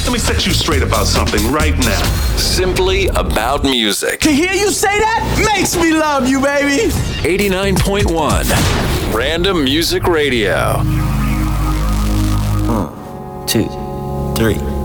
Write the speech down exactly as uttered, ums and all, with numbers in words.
Let me set you straight about something right now. Simply about music. To hear you say that makes me love you, baby. eighty-nine point one Random Music Radio. One, two, three.